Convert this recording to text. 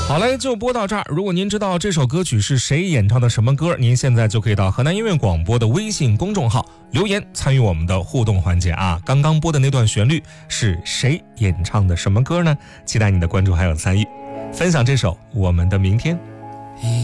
好嘞，就播到这儿。如果您知道这首歌曲是谁演唱的什么歌，您现在就可以到河南音乐广播的微信公众号留言参与我们的互动环节啊。刚刚播的那段旋律是谁演唱的什么歌呢？期待你的关注还有参与，分享这首《我们的明天》。